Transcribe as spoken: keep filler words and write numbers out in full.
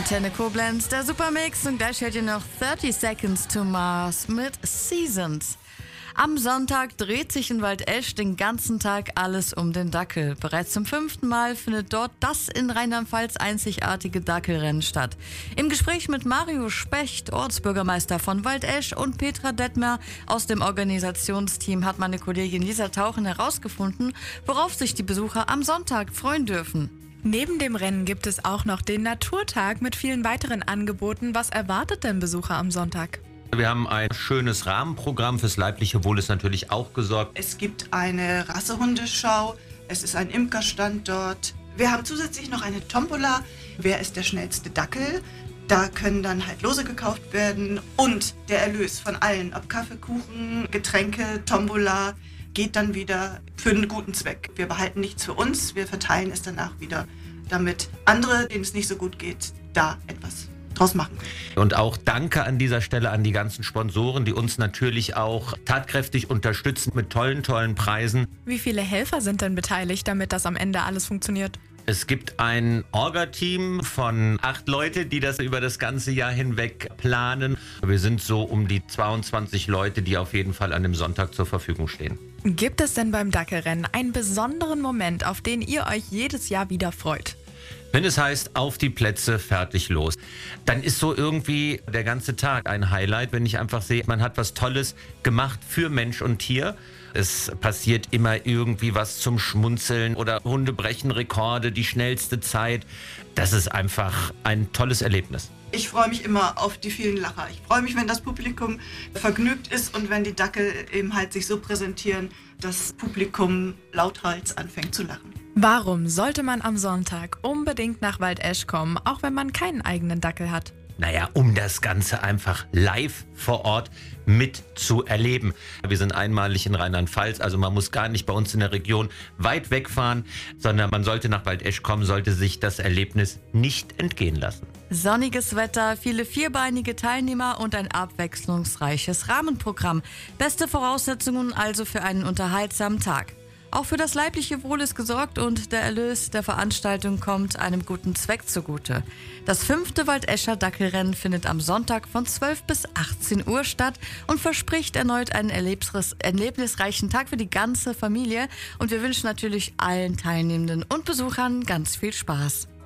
Antenne Koblenz, der Supermix, und gleich hört ihr noch thirty Seconds to Mars mit Seasons. Am Sonntag dreht sich in Waldesch den ganzen Tag alles um den Dackel. Bereits zum fünften Mal findet dort das in Rheinland-Pfalz einzigartige Dackelrennen statt. Im Gespräch mit Mario Specht, Ortsbürgermeister von Waldesch, und Petra Detmer aus dem Organisationsteam hat meine Kollegin Lisa Tauchen herausgefunden, worauf sich die Besucher am Sonntag freuen dürfen. Neben dem Rennen gibt es auch noch den Naturtag mit vielen weiteren Angeboten. Was erwartet denn Besucher am Sonntag? Wir haben ein schönes Rahmenprogramm. Fürs leibliche Wohl ist natürlich auch gesorgt. Es gibt eine Rassehundeschau, es ist ein Imkerstand dort. Wir haben zusätzlich noch eine Tombola. Wer ist der schnellste Dackel? Da können dann halt Lose gekauft werden. Und der Erlös von allen, ob Kaffee, Kuchen, Getränke, Tombola, geht dann wieder für einen guten Zweck. Wir behalten nichts für uns, wir verteilen es danach wieder, damit andere, denen es nicht so gut geht, da etwas draus machen. Und auch danke an dieser Stelle an die ganzen Sponsoren, die uns natürlich auch tatkräftig unterstützen mit tollen, tollen Preisen. Wie viele Helfer sind denn beteiligt, damit das am Ende alles funktioniert? Es gibt ein Orga-Team von acht Leute, die das über das ganze Jahr hinweg planen. Wir sind so um die zweiundzwanzig Leute, die auf jeden Fall an dem Sonntag zur Verfügung stehen. Gibt es denn beim Dackelrennen einen besonderen Moment, auf den ihr euch jedes Jahr wieder freut? Wenn es heißt, auf die Plätze, fertig, los, dann ist so irgendwie der ganze Tag ein Highlight, wenn ich einfach sehe, man hat was Tolles gemacht für Mensch und Tier. Es passiert immer irgendwie was zum Schmunzeln oder Hunde brechen Rekorde, die schnellste Zeit. Das ist einfach ein tolles Erlebnis. Ich freue mich immer auf die vielen Lacher. Ich freue mich, wenn das Publikum vergnügt ist und wenn die Dackel eben halt sich so präsentieren, dass das Publikum lauthals anfängt zu lachen. Warum sollte man am Sonntag unbedingt nach Waldesch kommen, auch wenn man keinen eigenen Dackel hat? Naja, um das Ganze einfach live vor Ort mit zu erleben. Wir sind einmalig in Rheinland-Pfalz, also man muss gar nicht bei uns in der Region weit wegfahren, sondern man sollte nach Waldesch kommen, sollte sich das Erlebnis nicht entgehen lassen. Sonniges Wetter, viele vierbeinige Teilnehmer und ein abwechslungsreiches Rahmenprogramm. Beste Voraussetzungen also für einen unterhaltsamen Tag. Auch für das leibliche Wohl ist gesorgt und der Erlös der Veranstaltung kommt einem guten Zweck zugute. Das fünfte Waldescher Dackelrennen findet am Sonntag von zwölf bis achtzehn Uhr statt und verspricht erneut einen erlebnis- erlebnisreichen Tag für die ganze Familie. Und wir wünschen natürlich allen Teilnehmenden und Besuchern ganz viel Spaß.